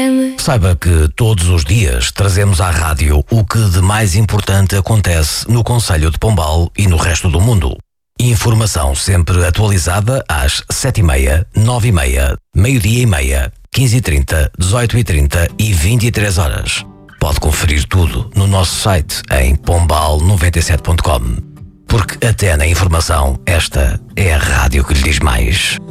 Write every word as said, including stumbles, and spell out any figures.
Saiba que todos os dias trazemos à rádio o que de mais importante acontece no concelho de Pombal e no resto do mundo. Informação sempre atualizada às sete e meia, nove e meia, meio-dia e meia, quinze e trinta, dezoito e trinta e vinte e três horas. Pode conferir tudo no nosso site em pombal noventa e sete ponto com. Porque até na informação, esta é a rádio que lhe diz mais.